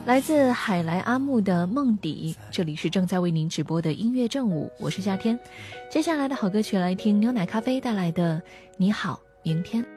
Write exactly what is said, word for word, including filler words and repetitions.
来自海来阿木的梦底，这里是正在为您直播的音乐正午，我是夏天。接下来的好歌曲来听牛奶咖啡带来的你好明天。